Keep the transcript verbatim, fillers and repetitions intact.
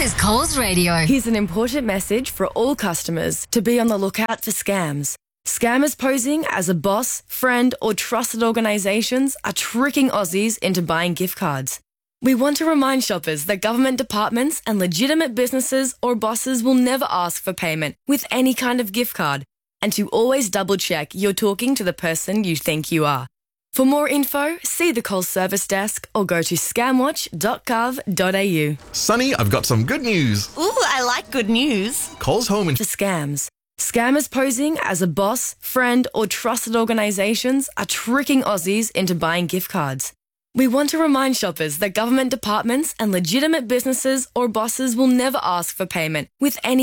is Coles Radio. Here's an important message for all customers to be on the lookout for scams. Scammers posing as a boss, friend or trusted organisations are tricking Aussies into buying gift cards. We want to remind shoppers that government departments and legitimate businesses or bosses will never ask for payment with any kind of gift card, and to always double check you're talking to the person you think you are. For more info, see the Coles service desk or go to scamwatch dot gov dot a u. Sonny, I've got some good news. Ooh, I like good news. Coles Home and... For scams. Scammers posing as a boss, friend or trusted organisations are tricking Aussies into buying gift cards. We want to remind shoppers that government departments and legitimate businesses or bosses will never ask for payment with any